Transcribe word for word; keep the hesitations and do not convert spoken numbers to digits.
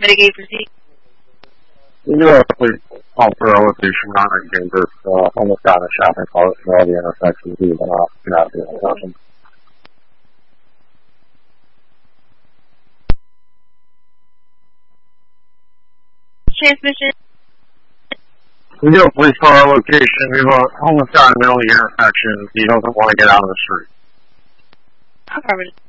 Mitigate proceed. You do have a police call for a location on a dangerous uh, homeless guy in a shopping cart for all the intersections even off not the intersection. Transmission. We do have a police car location. We have a homeless guy in the middle of the intersection. He doesn't want to get out of the street. Affirmative.